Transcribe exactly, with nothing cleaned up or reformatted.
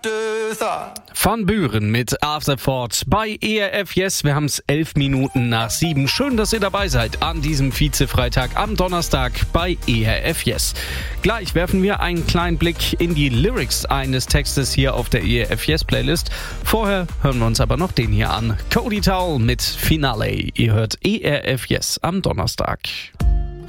Afterthought. Van Buren mit Afterthought bei E R F Yes. Wir haben es elf Minuten nach sieben. Schön, dass ihr dabei seid an diesem Vize-Freitag am Donnerstag bei E R F Yes. Gleich werfen wir einen kleinen Blick in die Lyrics eines Textes hier auf der E R F Yes Playlist. Vorher hören wir uns aber noch den hier an. Cody Towell mit Finale. Ihr hört E R F Yes am Donnerstag.